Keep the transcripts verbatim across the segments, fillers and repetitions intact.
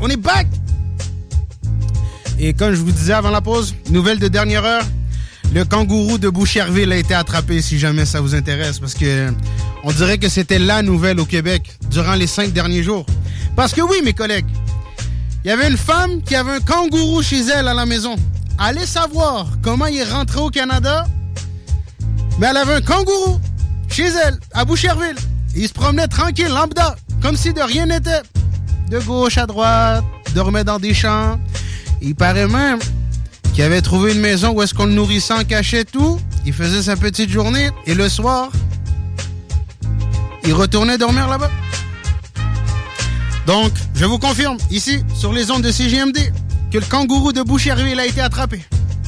On est back! Et comme je vous disais avant la pause, nouvelle de dernière heure, le kangourou de Boucherville a été attrapé, si jamais ça vous intéresse, parce que on dirait que c'était la nouvelle au Québec durant les cinq derniers jours. Parce que oui, mes collègues, il y avait une femme qui avait un kangourou chez elle à la maison. Allez savoir comment il est rentré au Canada, mais elle avait un kangourou chez elle, à Boucherville. Et il se promenait tranquille, lambda, comme si de rien n'était. De gauche à droite, dormait dans des champs. Il paraît même qu'il avait trouvé une maison où est-ce qu'on le nourrissait en cachette, tout. Il faisait sa petite journée et le soir, il retournait dormir là-bas. Donc, je vous confirme, ici, sur les ondes de C J M D, que le kangourou de Boucherville a été attrapé.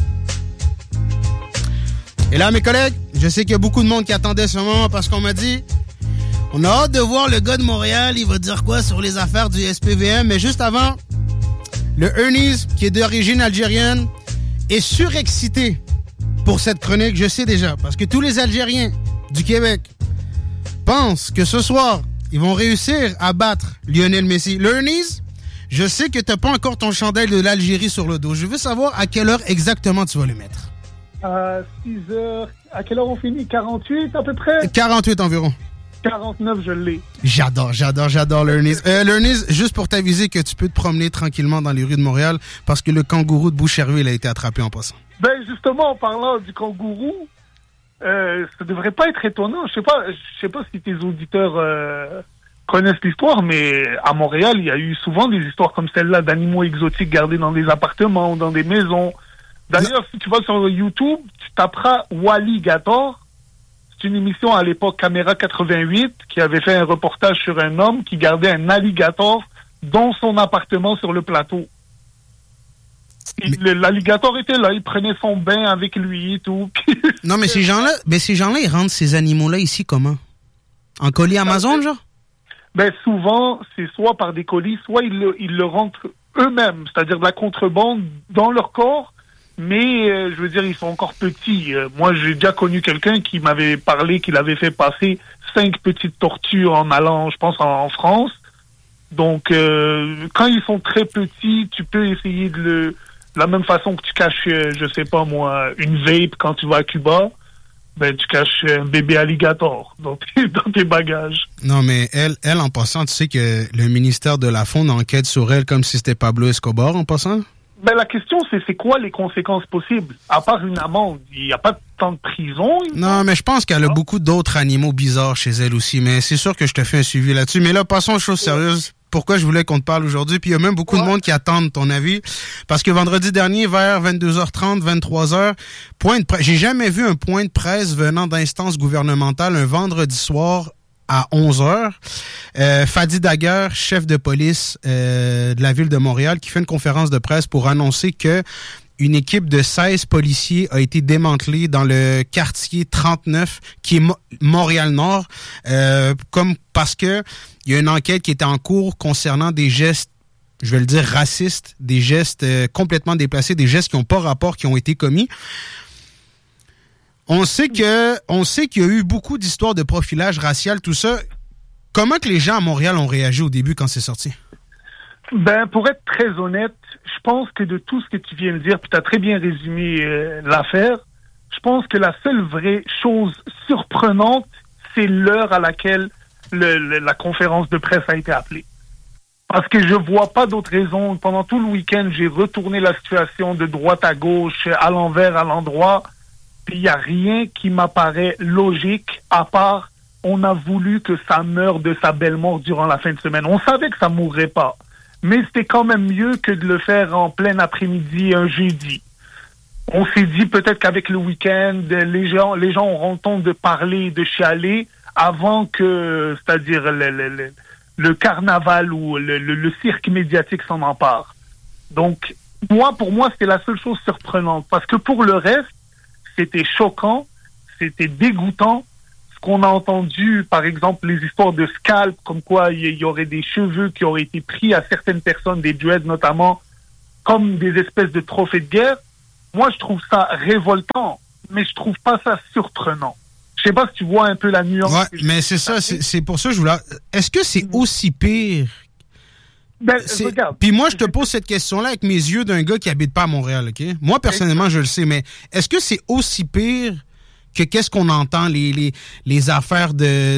Et là, mes collègues, je sais qu'il y a beaucoup de monde qui attendait ce moment parce qu'on m'a dit on a hâte de voir le gars de Montréal, il va dire quoi sur les affaires du S P V M. Mais juste avant, le Ernie's, qui est d'origine algérienne, est surexcité pour cette chronique, je sais déjà, parce que tous les Algériens du Québec pensent que ce soir, ils vont réussir à battre Lionel Messi. Le Ernie's, je sais que t'as pas encore ton chandail de l'Algérie sur le dos. Je veux savoir à quelle heure exactement tu vas le mettre. À six heures. À quelle heure on finit? quarante-huit à peu près? quarante-huit environ. quarante-neuf, je l'ai. J'adore, j'adore, j'adore l'Ernie's. Euh, l'Ernie's, juste pour t'aviser que tu peux te promener tranquillement dans les rues de Montréal parce que le kangourou de Boucherville a été attrapé en passant. Ben, justement, en parlant du kangourou, euh, ça devrait pas être étonnant. Je sais pas, je sais pas si tes auditeurs euh, connaissent l'histoire, mais à Montréal, il y a eu souvent des histoires comme celle-là d'animaux exotiques gardés dans des appartements ou dans des maisons. D'ailleurs, si tu vas sur YouTube, tu taperas Walligator. C'est une émission à l'époque Caméra quatre-vingt-huit qui avait fait un reportage sur un homme qui gardait un alligator dans son appartement sur le plateau. Et mais... L'alligator était là, il prenait son bain avec lui et tout. Non, mais ces gens-là, mais ces gens-là, ils rendent ces animaux-là ici comment? En colis Amazon, genre? Ben, souvent, c'est soit par des colis, soit ils le, ils le rentrent eux-mêmes, c'est-à-dire de la contrebande dans leur corps. Mais, euh, je veux dire, ils sont encore petits. Euh, moi, j'ai déjà connu quelqu'un qui m'avait parlé qu'il avait fait passer cinq petites tortues en allant, je pense, en, en France. Donc, euh, quand ils sont très petits, tu peux essayer de le... De la même façon que tu caches, euh, je sais pas moi, une vape quand tu vas à Cuba, ben, tu caches un bébé alligator dans tes, dans tes bagages. Non, mais elle, elle, en passant, tu sais que le ministère de la Faune enquête sur elle comme si c'était Pablo Escobar, en passant? Ben, la question, c'est c'est quoi les conséquences possibles? À part une amende, il n'y a pas tant de prison. Non, mais je pense qu'elle a ah. beaucoup d'autres animaux bizarres chez elle aussi, mais c'est sûr que je te fais un suivi là-dessus. Mais là, passons aux choses sérieuses. Pourquoi je voulais qu'on te parle aujourd'hui? Puis il y a même beaucoup ouais. de monde qui attendent ton avis. Parce que vendredi dernier, vers vingt-deux heures trente, vingt-trois heures, point de presse. J'ai jamais vu un point de presse venant d'instances gouvernementales un vendredi soir à onze heures. Euh, Fadi Daguerre, chef de police euh, de la ville de Montréal, qui fait une conférence de presse pour annoncer que une équipe de seize policiers a été démantelée dans le quartier trente-neuf, qui est Mo- Montréal-Nord, euh, comme parce que il y a une enquête qui était en cours concernant des gestes, je vais le dire, racistes, des gestes euh, complètement déplacés, des gestes qui n'ont pas rapport, qui ont été commis. On sait que, on sait qu'il y a eu beaucoup d'histoires de profilage racial, tout ça. Comment que les gens à Montréal ont réagi au début quand c'est sorti? Ben, pour être très honnête, je pense que de tout ce que tu viens de dire, puis tu as très bien résumé euh, l'affaire, je pense que la seule vraie chose surprenante, c'est l'heure à laquelle le, le, la conférence de presse a été appelée. Parce que je vois pas d'autre raison. Pendant tout le week-end, j'ai retourné la situation de droite à gauche, à l'envers, à l'endroit. Puis il n'y a rien qui m'apparaît logique, à part on a voulu que ça meure de sa belle mort durant la fin de semaine. On savait que ça mourrait pas. Mais c'était quand même mieux que de le faire en plein après-midi, un jeudi. On s'est dit peut-être qu'avec le week-end, les gens, les gens auront le temps de parler, de chialer, avant que, c'est-à-dire le, le, le, le carnaval ou le, le, le cirque médiatique s'en empare. Donc, moi, pour moi, c'était la seule chose surprenante. Parce que pour le reste, c'était choquant, c'était dégoûtant. Ce qu'on a entendu, par exemple, les histoires de scalp, comme quoi il y, y aurait des cheveux qui auraient été pris à certaines personnes, des dreads notamment, comme des espèces de trophées de guerre. Moi, je trouve ça révoltant, mais je trouve pas ça surprenant. Je sais pas si tu vois un peu la nuance. Ouais, mais c'est ça, c'est, c'est pour ça que je voulais... Est-ce que c'est aussi pire Ben, regarde. Puis moi, je te pose cette question-là avec mes yeux d'un gars qui habite pas à Montréal, OK? Moi, personnellement, je le sais, mais est-ce que c'est aussi pire que qu'est-ce qu'on entend, les, les, les affaires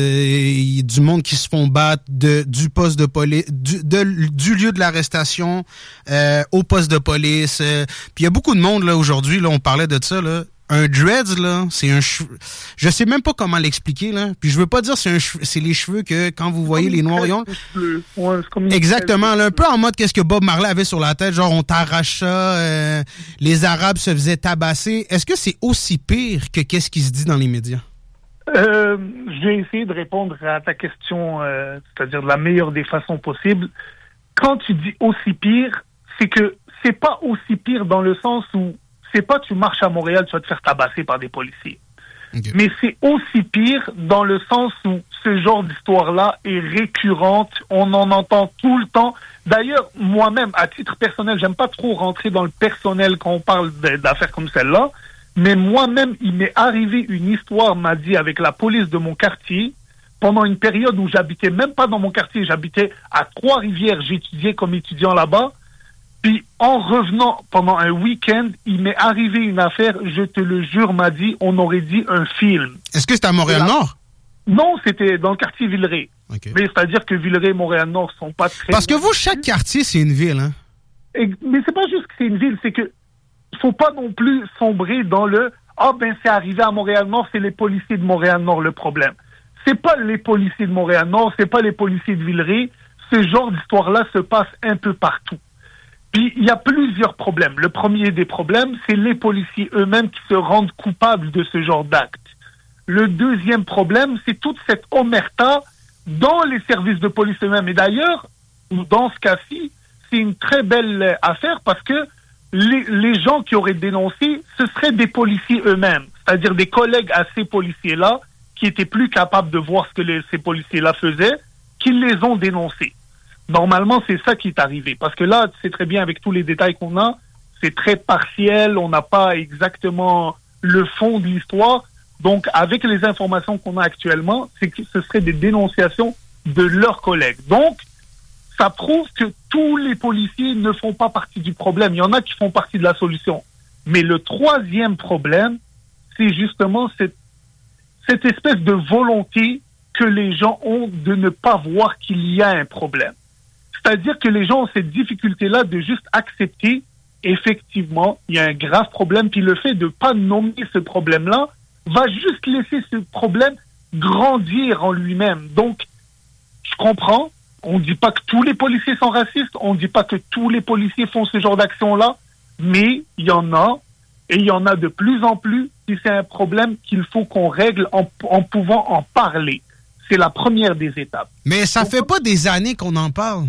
de du monde qui se font battre, de, du poste de police, du, de, du lieu de l'arrestation euh, au poste de police. Euh, puis il y a beaucoup de monde, là, aujourd'hui, là, on parlait de ça, là. Un dreads, là, c'est un cheveu. Je sais même pas comment l'expliquer, là. Puis je veux pas dire c'est un cheveu, c'est les cheveux que quand vous voyez les noirs, ils ont. Ouais, exactement, là, un peu en mode qu'est-ce que Bob Marley avait sur la tête, genre on t'arrache ça, euh, les Arabes se faisaient tabasser. Est-ce que c'est aussi pire que qu'est-ce qui se dit dans les médias? Euh, je vais essayer de répondre à ta question, euh, c'est-à-dire de la meilleure des façons possibles. Quand tu dis aussi pire, c'est que c'est pas aussi pire dans le sens où c'est pas tu marches à Montréal, tu vas te faire tabasser par des policiers. Okay. Mais c'est aussi pire dans le sens où ce genre d'histoire-là est récurrente, on en entend tout le temps. D'ailleurs, moi-même, à titre personnel, j'aime pas trop rentrer dans le personnel quand on parle d'affaires comme celle-là, mais moi-même, il m'est arrivé une histoire, m'a dit, avec la police de mon quartier, pendant une période où j'habitais même pas dans mon quartier, j'habitais à Trois-Rivières, j'étudiais comme étudiant là-bas. Puis, en revenant pendant un week-end, il m'est arrivé une affaire, je te le jure, m'a dit, on aurait dit un film. Est-ce que c'était à Montréal-Nord? Non, c'était dans le quartier Villeray. Okay. Mais c'est-à-dire que Villeray et Montréal-Nord sont pas très... Parce que vous, chaque quartier, c'est une ville, hein? Et, mais c'est pas juste que c'est une ville, c'est que faut pas non plus sombrer dans le « Ah, ben, c'est arrivé à Montréal-Nord, c'est les policiers de Montréal-Nord le problème. » C'est pas les policiers de Montréal-Nord, c'est pas les policiers de Villeray. Ce genre d'histoire-là se passe un peu partout. Puis, il y a plusieurs problèmes. Le premier des problèmes, c'est les policiers eux-mêmes qui se rendent coupables de ce genre d'actes. Le deuxième problème, c'est toute cette omerta dans les services de police eux-mêmes. Et d'ailleurs, dans ce cas-ci, c'est une très belle affaire parce que les, les gens qui auraient dénoncé, ce seraient des policiers eux-mêmes. C'est-à-dire des collègues à ces policiers-là qui étaient plus capables de voir ce que les, ces policiers-là faisaient, qui les ont dénoncés. Normalement, c'est ça qui est arrivé. Parce que là, c'est très bien avec tous les détails qu'on a, c'est très partiel, on n'a pas exactement le fond de l'histoire. Donc, avec les informations qu'on a actuellement, c'est que ce serait des dénonciations de leurs collègues. Donc, ça prouve que tous les policiers ne font pas partie du problème. Il y en a qui font partie de la solution. Mais le troisième problème, c'est justement cette, cette espèce de volonté que les gens ont de ne pas voir qu'il y a un problème. C'est-à-dire que les gens ont cette difficulté-là de juste accepter, effectivement, il y a un grave problème, puis le fait de ne pas nommer ce problème-là va juste laisser ce problème grandir en lui-même. Donc, je comprends, on ne dit pas que tous les policiers sont racistes, on ne dit pas que tous les policiers font ce genre d'action-là, mais il y en a, et il y en a de plus en plus, si c'est un problème qu'il faut qu'on règle en, en pouvant en parler. C'est la première des étapes. Mais ça fait pas des années qu'on en parle.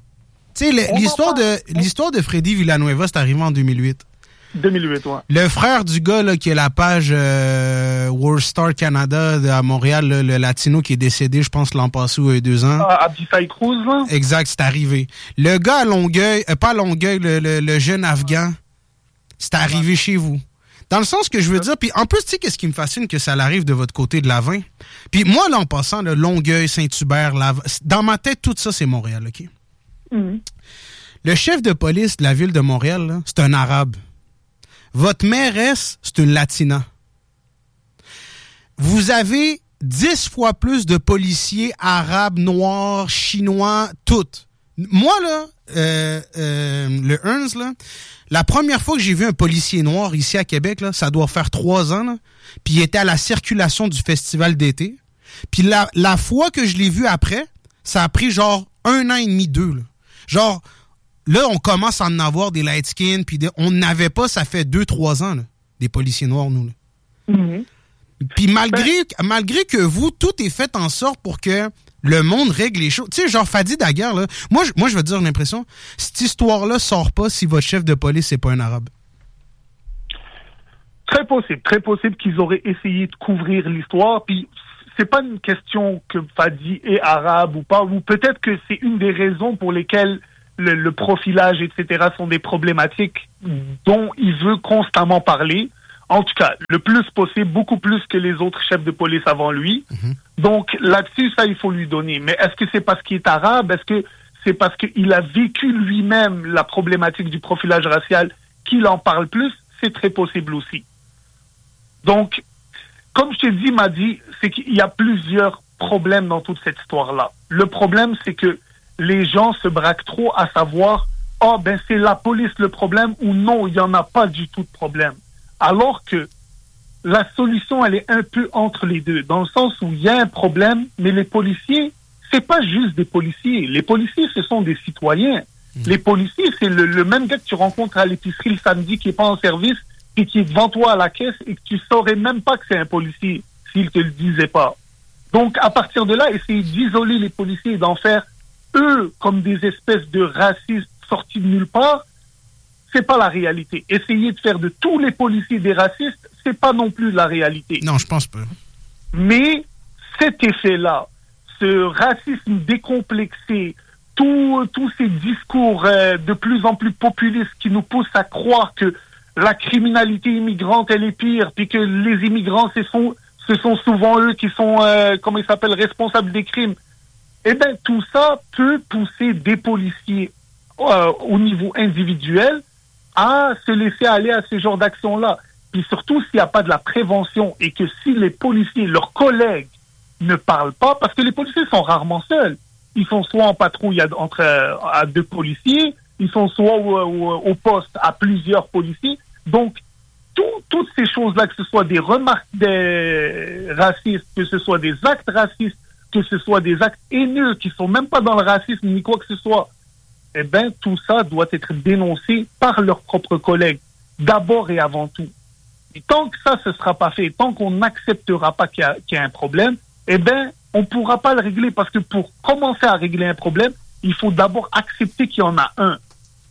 Tu sais, l'histoire de, l'histoire de Freddy Villanueva, c'est arrivé en deux mille huit. deux mille huit, ouais. Le frère du gars là, qui a la page euh, World Star Canada de, à Montréal, là, le latino qui est décédé, je pense, l'an passé ou il y a deux ans. Ah, Abdifai Cruz, là? Exact, c'est arrivé. Le gars à Longueuil, euh, pas à Longueuil, le, le, le jeune Afghan, c'est arrivé ouais. chez vous. Dans le sens que je veux dire, puis en plus, tu sais, qu'est-ce qui me fascine, que ça arrive de votre côté de l'Avin. Puis moi, là, en passant, le Longueuil, Saint-Hubert, Lavin, dans ma tête, tout ça, c'est Montréal, OK? Mm-hmm. Le chef de police de la ville de Montréal, là, c'est un Arabe. Votre mairesse, c'est une Latina. Vous avez dix fois plus de policiers arabes, noirs, chinois, toutes. Moi, là, euh, euh, le Ernst, là, la première fois que j'ai vu un policier noir ici à Québec, là, ça doit faire trois ans, là, puis il était à la circulation du festival d'été. Puis la, la fois que je l'ai vu après, ça a pris genre un an et demi, deux. Là. Genre, là, on commence à en avoir des light skin, puis on n'avait pas, ça fait deux, trois ans, là, des policiers noirs, nous. Là. Mm-hmm. Puis malgré, ben... malgré que vous, tout est fait en sorte pour que le monde règle les choses. Tu sais, genre Fadi Daguerre, là, moi, moi je veux dire l'impression, cette histoire-là sort pas si votre chef de police c'est pas un Arabe. Très possible, très possible qu'ils auraient essayé de couvrir l'histoire, puis c'est pas une question que Fadi est arabe ou pas, ou peut-être que c'est une des raisons pour lesquelles le, le profilage, et cetera, sont des problématiques dont il veut constamment parler. En tout cas, le plus possible, beaucoup plus que les autres chefs de police avant lui. Mm-hmm. Donc, là-dessus, ça, il faut lui donner. Mais est-ce que c'est parce qu'il est arabe? Est-ce que c'est parce qu'il a vécu lui-même la problématique du profilage racial qu'il en parle plus, c'est très possible aussi. Donc, comme je t'ai dit, Madi, c'est qu'il y a plusieurs problèmes dans toute cette histoire-là. Le problème, c'est que les gens se braquent trop à savoir « Ah, oh, ben c'est la police le problème » ou « Non, il n'y en a pas du tout de problème ». Alors que la solution, elle est un peu entre les deux, dans le sens où il y a un problème, mais les policiers, c'est pas juste des policiers. Les policiers, ce sont des citoyens. Mmh. Les policiers, c'est le, le même gars que tu rencontres à l'épicerie le samedi qui est pas en service et qui est devant toi à la caisse et que tu saurais même pas que c'est un policier s'il te le disait pas. Donc, à partir de là, essayer d'isoler les policiers et d'en faire, eux, comme des espèces de racistes sortis de nulle part, c'est pas la réalité. Essayer de faire de tous les policiers des racistes, c'est pas non plus la réalité. Non, je pense pas. Mais cet effet-là, ce racisme décomplexé, tous tous ces discours euh, de plus en plus populistes qui nous poussent à croire que la criminalité immigrante, elle est pire, puis que les immigrants, ce sont, ce sont souvent eux qui sont, euh, comment ils s'appellent, responsables des crimes. Eh bien, tout ça peut pousser des policiers euh, au niveau individuel à se laisser aller à ce genre d'action-là. Puis surtout, s'il n'y a pas de la prévention et que si les policiers, leurs collègues, ne parlent pas, parce que les policiers sont rarement seuls. Ils sont soit en patrouille à, entre à deux policiers, ils sont soit au, au, au poste à plusieurs policiers. Donc, tout, toutes ces choses-là, que ce soit des remarques des racistes, que ce soit des actes racistes, que ce soit des actes haineux qui sont même pas dans le racisme ni quoi que ce soit, eh bien, tout ça doit être dénoncé par leurs propres collègues, d'abord et avant tout. Et tant que ça, ce sera pas fait, tant qu'on n'acceptera pas qu'il y a, qu'il y a un problème, eh bien, on pourra pas le régler parce que pour commencer à régler un problème, il faut d'abord accepter qu'il y en a un.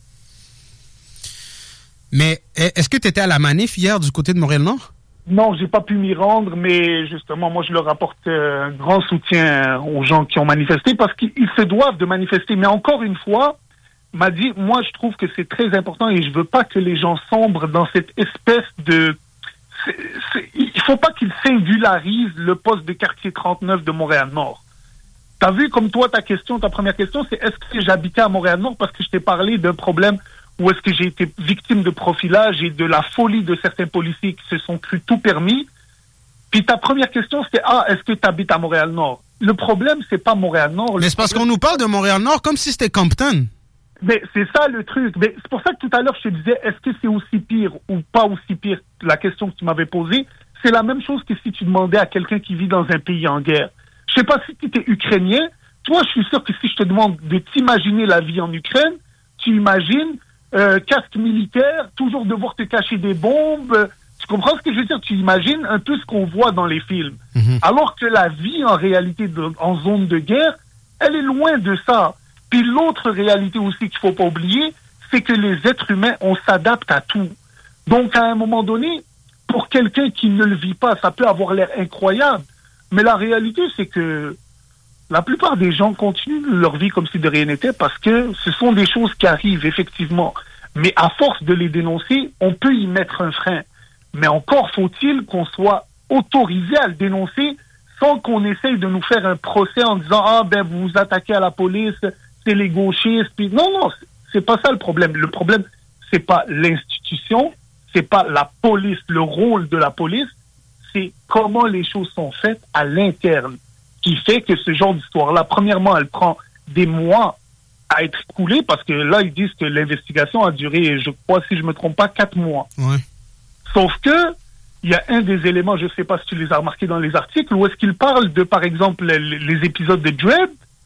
Mais est-ce que tu étais à la manif hier du côté de Montréal-Nord? Non, j'ai pas pu m'y rendre, mais justement, moi, je leur apporte un grand soutien aux gens qui ont manifesté parce qu'ils se doivent de manifester. Mais encore une fois, m'a dit, moi, je trouve que c'est très important et je veux pas que les gens sombrent dans cette espèce de... C'est, c'est, il faut pas qu'ils singularisent le poste de quartier trente-neuf de Montréal-Nord. T'as vu, comme toi, ta question, ta première question, c'est est-ce que j'habitais à Montréal-Nord parce que je t'ai parlé d'un problème ou est-ce que j'ai été victime de profilage et de la folie de certains policiers qui se sont crus tout permis? Puis ta première question, c'était, ah, est-ce que tu habites à Montréal-Nord? Le problème, c'est pas Montréal-Nord. Mais c'est parce qu'on nous parle de Montréal-Nord comme si c'était Compton. Mais c'est ça le truc. Mais c'est pour ça que tout à l'heure, je te disais, est-ce que c'est aussi pire ou pas aussi pire? La question que tu m'avais posée, c'est la même chose que si tu demandais à quelqu'un qui vit dans un pays en guerre. Je sais pas si tu étais ukrainien. Toi, je suis sûr que si je te demande de t'imaginer la vie en Ukraine, tu imagines euh, casque militaire, toujours devoir te cacher des bombes. Tu comprends ce que je veux dire? Tu imagines un peu ce qu'on voit dans les films. Mm-hmm. Alors que la vie, en réalité, de, en zone de guerre, elle est loin de ça. Puis l'autre réalité aussi qu'il faut pas oublier, c'est que les êtres humains, on s'adapte à tout. Donc, à un moment donné, pour quelqu'un qui ne le vit pas, ça peut avoir l'air incroyable. Mais la réalité, c'est que la plupart des gens continuent leur vie comme si de rien n'était parce que ce sont des choses qui arrivent, effectivement. Mais à force de les dénoncer, on peut y mettre un frein. Mais encore faut-il qu'on soit autorisé à le dénoncer sans qu'on essaye de nous faire un procès en disant « Ah, ben, vous vous attaquez à la police, c'est les gauchistes. » Puis non, non, c'est pas ça le problème. Le problème, c'est pas l'institution, c'est pas la police, le rôle de la police, c'est comment les choses sont faites à l'interne qui fait que ce genre d'histoire-là, premièrement, elle prend des mois à être coulée parce que là, ils disent que l'investigation a duré, je crois, si je me trompe pas, quatre mois. Ouais. Sauf que il y a un des éléments, je sais pas si tu les as remarqués dans les articles, où est-ce qu'ils parlent de, par exemple, les, les épisodes de Dredd.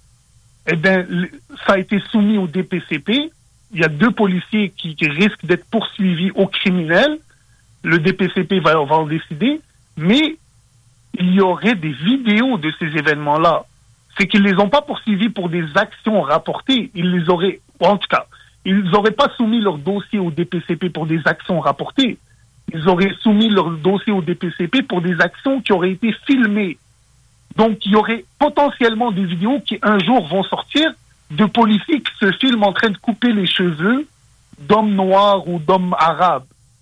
Eh bien, ça a été soumis au D P C P. Il y a deux policiers qui, qui risquent d'être poursuivis au criminel. Le D P C P va, va en décider. Mais il y aurait des vidéos de ces événements-là. C'est qu'ils les ont pas poursuivis pour des actions rapportées. Ils les auraient, en tout cas, ils n'auraient pas soumis leur dossier au D P C P pour des actions rapportées. Ils auraient soumis leur dossier au D P C P pour des actions qui auraient été filmées. Donc, il y aurait potentiellement des vidéos qui, un jour, vont sortir de policiers qui se filment en train de couper les cheveux d'hommes noirs ou d'hommes arabes.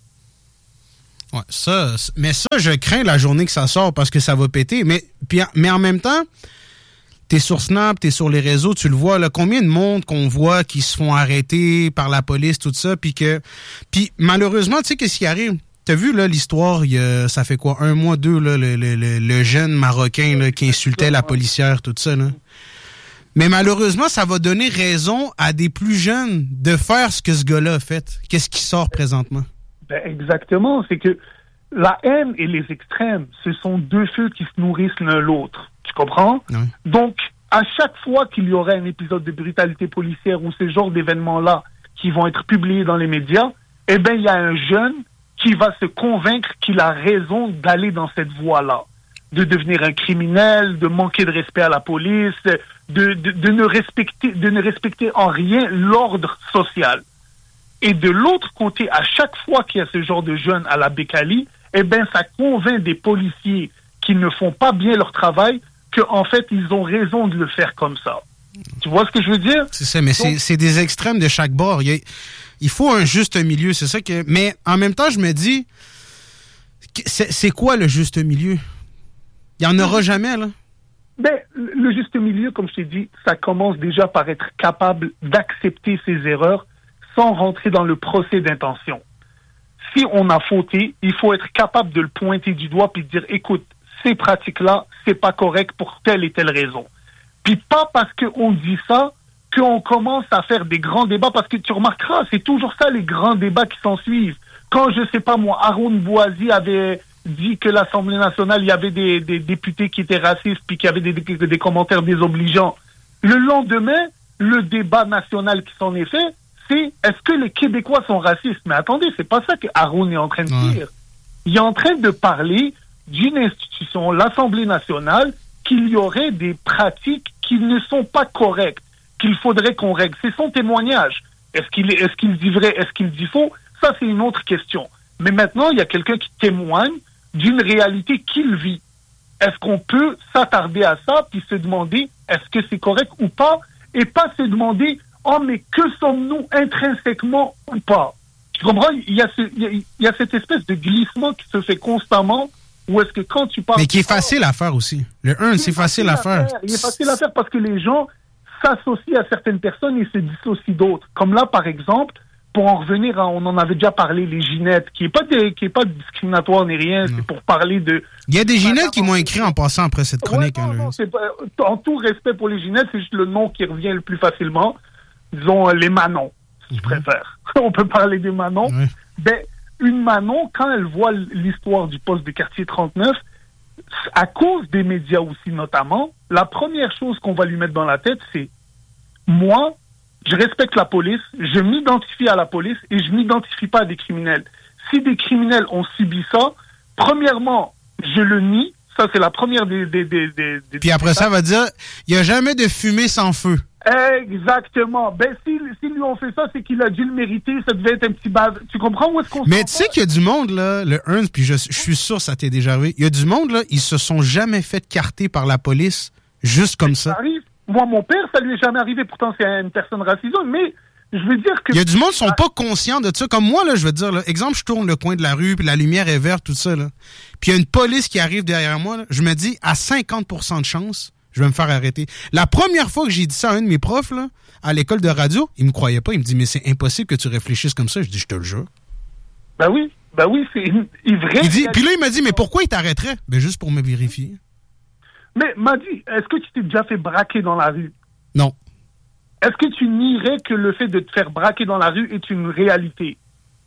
Ouais, ça, mais ça, je crains la journée que ça sort parce que ça va péter. Mais, puis, mais en même temps, T'es sur Snap, t'es sur les réseaux, tu le vois, là, combien de monde qu'on voit qui se font arrêter par la police, tout ça, puis que... Puis malheureusement, tu sais, qu'est-ce qui arrive? T'as vu, là, l'histoire, il y a, ça fait quoi, un mois, deux, là, le, le, le, le jeune Marocain là, qui insultait la policière, tout ça, là. Mais malheureusement, ça va donner raison à des plus jeunes de faire ce que ce gars-là a fait. Qu'est-ce qui sort présentement? Ben exactement, c'est que la haine et les extrêmes, ce sont deux feux qui se nourrissent l'un l'autre. Tu comprends? Oui. Donc, à chaque fois qu'il y aurait un épisode de brutalité policière ou ce genre d'événements-là qui vont être publiés dans les médias, eh bien, il y a un jeune qui va se convaincre qu'il a raison d'aller dans cette voie-là, de devenir un criminel, de manquer de respect à la police, de, de, de, ne, respecter, de ne respecter en rien l'ordre social. Et de l'autre côté, à chaque fois qu'il y a ce genre de jeunes à la Bécali, eh bien, ça convainc des policiers qui ne font pas bien leur travail qu'en fait, ils ont raison de le faire comme ça. Tu vois ce que je veux dire? C'est ça, mais Donc, c'est, c'est des extrêmes de chaque bord. Il, y a, il faut un juste milieu, c'est ça que... Mais en même temps, je me dis, c'est, c'est quoi le juste milieu? Il n'y en aura jamais, là. Ben, le juste milieu, comme je t'ai dit, ça commence déjà par être capable d'accepter ses erreurs sans rentrer dans le procès d'intention. Si on a fauté, il faut être capable de le pointer du doigt puis de dire, écoute, ces pratiques-là, c'est pas correct pour telle et telle raison. Puis pas parce qu'on dit ça qu'on commence à faire des grands débats, parce que tu remarqueras, c'est toujours ça les grands débats qui s'en suivent. Quand, je sais pas moi, Haroun Bouazi avait dit que l'Assemblée nationale, il y avait des, des députés qui étaient racistes puis qu'il y avait des, des, des commentaires désobligeants. Le lendemain, le débat national qui s'en est fait, c'est est-ce que les Québécois sont racistes? Mais attendez, c'est pas ça que Haroun est en train de dire. Ouais. Il est en train de parler d'une institution, l'Assemblée nationale, qu'il y aurait des pratiques qui ne sont pas correctes, qu'il faudrait qu'on règle. C'est son témoignage. Est-ce qu'il, est, est-ce qu'il dit vrai, est-ce qu'il dit faux? Ça, c'est une autre question. Mais maintenant, il y a quelqu'un qui témoigne d'une réalité qu'il vit. Est-ce qu'on peut s'attarder à ça puis se demander est-ce que c'est correct ou pas, et pas se demander oh mais que sommes-nous intrinsèquement ou pas? Tu comprends? Il y a ce, il y a, il y a cette espèce de glissement qui se fait constamment. Ou est-ce que quand tu parles... Mais qui est facile à faire aussi. Le un, c'est facile à faire. Il est facile à faire parce que les gens s'associent à certaines personnes et se dissocient d'autres. Comme là, par exemple, pour en revenir, à, on en avait déjà parlé, les ginettes, qui est pas des, qui est pas discriminatoire ni rien, non. C'est pour parler de... Il y a des ginettes qui m'ont écrit en passant après cette chronique. Ouais, non, hein, non, c'est pas, en tout respect pour les ginettes, c'est juste le nom qui revient le plus facilement. Disons, les Manons, si mm-hmm. tu préfères. On peut parler des Manons. Ouais. Ben, une Manon, quand elle voit l'histoire du poste de quartier trente-neuf, à cause des médias aussi notamment, la première chose qu'on va lui mettre dans la tête, c'est moi, je respecte la police, je m'identifie à la police et je m'identifie pas à des criminels. Si des criminels ont subi ça, premièrement, je le nie. Ça, c'est la première des... des, des, des, des Puis après ça, va dire, il n'y a jamais de fumée sans feu. Exactement. Ben, s'ils si lui ont fait ça, c'est qu'il a dû le mériter. Ça devait être un petit bave. Tu comprends où est-ce qu'on se Mais tu sais qu'il y a du monde, là, le un, puis je, je suis sûr que ça t'est déjà arrivé. Il y a du monde, là, ils se sont jamais fait carter par la police, juste comme ça. Ça arrive. Moi, mon père, ça lui est jamais arrivé. Pourtant, c'est une personne racisée. Mais je veux dire que... Il y a du monde qui sont pas conscients de ça. Comme moi, là, je veux dire, là, exemple, je tourne le coin de la rue, puis la lumière est verte, tout ça, là. Puis il y a une police qui arrive derrière moi, là, je me dis, à cinquante pour cent de chance, je vais me faire arrêter. La première fois que j'ai dit ça à un de mes profs, là, à l'école de radio, il me croyait pas. Il me dit, mais c'est impossible que tu réfléchisses comme ça. Je dis, je te le jure. Ben oui, ben oui, c'est une vraie... Il dit, puis là, il m'a dit, mais pourquoi il t'arrêterait? Ben juste pour me vérifier. Mais, m'a dit, est-ce que tu t'es déjà fait braquer dans la rue? Non. Est-ce que tu nierais que le fait de te faire braquer dans la rue est une réalité?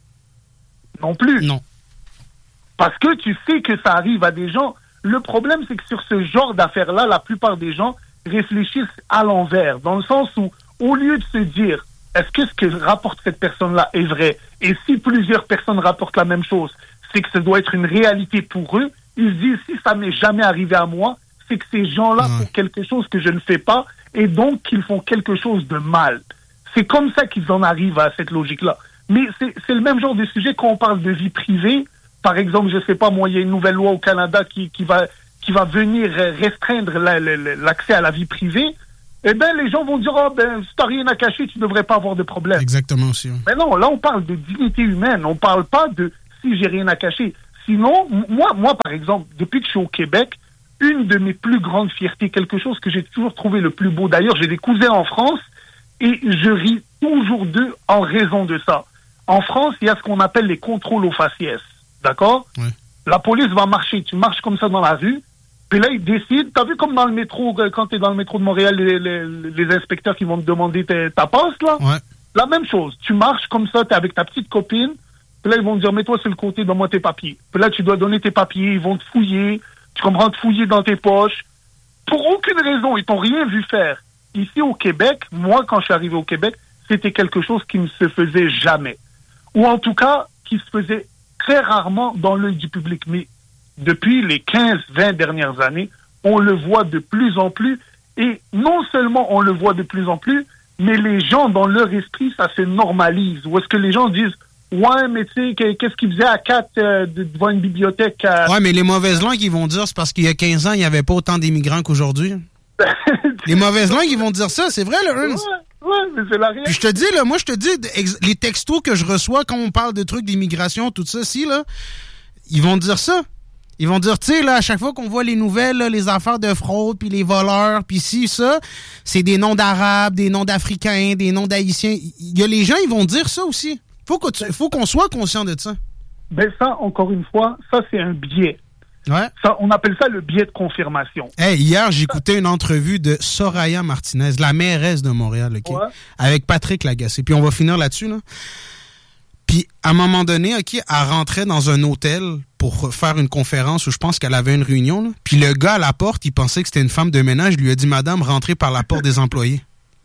Non plus. Non. Parce que tu sais que ça arrive à des gens. Le problème, c'est que sur ce genre d'affaires-là, la plupart des gens réfléchissent à l'envers, dans le sens où, au lieu de se dire, est-ce que ce que rapporte cette personne-là est vrai? Et si plusieurs personnes rapportent la même chose, c'est que ça doit être une réalité pour eux. Ils se disent, si ça m'est jamais arrivé à moi, c'est que ces gens-là ouais. font quelque chose que je ne fais pas, et donc qu'ils font quelque chose de mal. C'est comme ça qu'ils en arrivent à cette logique-là. Mais c'est, c'est le même genre de sujet quand on parle de vie privée. Par exemple, je sais pas, moi, il y a une nouvelle loi au Canada qui, qui va, qui va venir restreindre la, la, l'accès à la vie privée. Eh ben, les gens vont dire, oh, ben, si t'as rien à cacher, tu devrais pas avoir de problème. Exactement aussi. Mais non, là, on parle de dignité humaine. On parle pas de si j'ai rien à cacher. Sinon, moi, moi, par exemple, depuis que je suis au Québec, une de mes plus grandes fiertés, quelque chose que j'ai toujours trouvé le plus beau. D'ailleurs, j'ai des cousins en France et je ris toujours d'eux en raison de ça. En France, il y a ce qu'on appelle les contrôles aux faciès. D'accord? Oui. La police va marcher. Tu marches comme ça dans la rue. Puis là, ils décident. T'as vu comme dans le métro, quand t'es dans le métro de Montréal, les, les, les inspecteurs qui vont te demander ta, ta passe, là? Ouais. La même chose. Tu marches comme ça, t'es avec ta petite copine. Puis là, ils vont te dire, mets-toi sur le côté, donne-moi tes papiers. Puis là, tu dois donner tes papiers. Ils vont te fouiller. Tu comprends, te fouiller dans tes poches. Pour aucune raison. Ils t'ont rien vu faire. Ici, au Québec, moi, quand je suis arrivé au Québec, c'était quelque chose qui ne se faisait jamais. Ou en tout cas, qui se faisait très rarement dans l'œil du public. Mais depuis les quinze vingt dernières années, on le voit de plus en plus. Et non seulement on le voit de plus en plus, mais les gens, dans leur esprit, ça se normalise. Ou est-ce que les gens disent, ouais, mais tu sais, qu'est-ce qu'ils faisaient à quatre euh, devant une bibliothèque? À... Ouais, mais les mauvaises langues, ils vont dire, c'est parce qu'il y a quinze ans, il n'y avait pas autant d'immigrants qu'aujourd'hui. Les mauvaises langues, ils vont dire ça, c'est vrai, là, Ernst? Ouais, ouais, mais c'est la réalité. Puis je te dis, là, moi, je te dis, les textos que je reçois quand on parle de trucs d'immigration, tout ça, si, là, ils vont dire ça. Ils vont dire, tu sais, là, à chaque fois qu'on voit les nouvelles, là, les affaires de fraude, puis les voleurs, puis ci, ça, c'est des noms d'Arabes, des noms d'Africains, des noms d'Haïtiens. Il y a les gens, ils vont dire ça aussi. Faut qu'on, faut qu'on soit conscient de ça. Ben ça, encore une fois, ça, c'est un biais. Ouais. Ça, on appelle ça le biais de confirmation. Hey, hier, j'écoutais une entrevue de Soraya Martinez, la mairesse de Montréal, OK? Ouais. Avec Patrick Lagacé. Puis on va finir là-dessus, là. Puis, à un moment donné, OK, elle rentrait dans un hôtel pour faire une conférence où je pense qu'elle avait une réunion, là. Puis le gars à la porte, il pensait que c'était une femme de ménage. Il lui a dit, madame, rentrez par la porte des employés.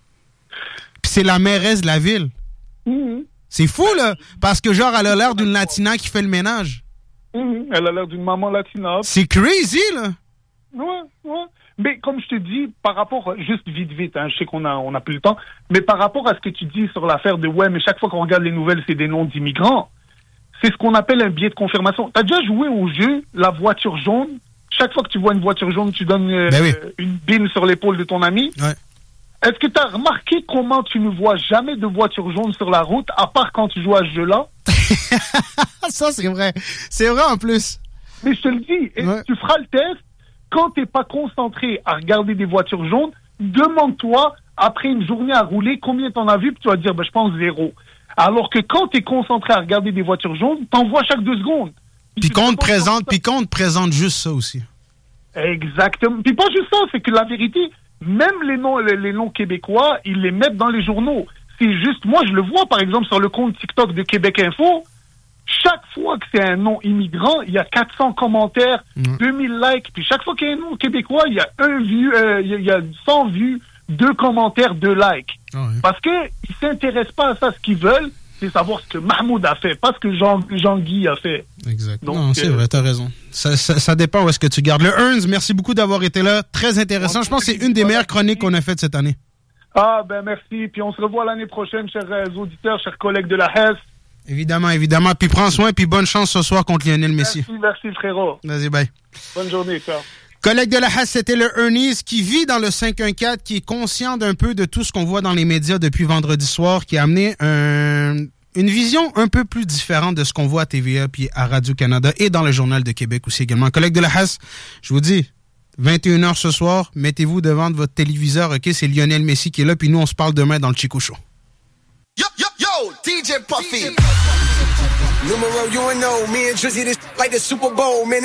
Puis c'est la mairesse de la ville. Mm-hmm. C'est fou, là. Parce que, genre, elle a l'air d'une latina qui fait le ménage. Mm-hmm. Elle a l'air d'une maman latina. C'est crazy, là. Ouais, ouais. Mais comme je te dis, par rapport, juste vite, vite, hein, je sais qu'on a, on a plus le temps, mais par rapport à ce que tu dis sur l'affaire de ouais, mais chaque fois qu'on regarde les nouvelles, c'est des noms d'immigrants, c'est ce qu'on appelle un biais de confirmation. T'as déjà joué au jeu La voiture jaune? Chaque fois que tu vois une voiture jaune, tu donnes euh, ben oui. une bine sur l'épaule de ton ami. Ouais. Est-ce que tu as remarqué comment tu ne vois jamais de voiture jaune sur la route, à part quand tu joues à ce jeu-là? Ça, c'est vrai. C'est vrai en plus. Mais je te le dis, et ouais. Tu feras le test. Quand t'es pas concentré à regarder des voitures jaunes, demande-toi, après une journée à rouler, combien t'en as vu, puis tu vas dire, ben, je pense zéro. Alors que quand t'es concentré à regarder des voitures jaunes, t'en vois chaque deux secondes. Puis qu'on te présente, puis qu'on te présente juste ça aussi. Exactement. Puis pas juste ça, c'est que la vérité, même les noms, les, les noms québécois, ils les mettent dans les journaux. C'est juste, moi je le vois par exemple sur le compte TikTok de Québec Info, chaque fois que c'est un nom immigrant, il y a quatre cents commentaires, mmh. deux mille likes, puis chaque fois qu'il y a un nom québécois, il y a un vue, euh, il y a cent vues, deux commentaires, deux likes. Oh oui. Parce qu'ils ne s'intéressent pas à ça, ce qu'ils veulent, c'est savoir ce que Mahmoud a fait, pas ce que Jean, Jean-Guy a fait. Exact. Donc, non, c'est euh, vrai, t'as raison. Ça, ça, ça dépend où est-ce que tu gardes. Le Ernst, merci beaucoup d'avoir été là. Très intéressant. Bon, je pense que c'est une des meilleures chroniques qu'on a faites cette année. Ah, ben merci. Puis on se revoit l'année prochaine, chers auditeurs, chers collègues de la H E S. Évidemment, évidemment. Puis prends soin, puis bonne chance ce soir contre Lionel Messi. Merci, merci frérot. Vas-y, bye. Bonne journée, ciao. Collègue de la H A S, c'était le Ernest qui vit dans le cinq un quatre, qui est conscient d'un peu de tout ce qu'on voit dans les médias depuis vendredi soir, qui a amené un, une vision un peu plus différente de ce qu'on voit à T V A puis à Radio-Canada et dans le Journal de Québec aussi également. Collègue de la H A S, je vous dis, vingt et une heures ce soir, mettez-vous devant votre téléviseur, OK? C'est Lionel Messi qui est là, puis nous, on se parle demain dans le Chico Show. Yo, yo, yo, D J Puffy. Numero, you know, me and Drizzy, this like the Super Bowl, man.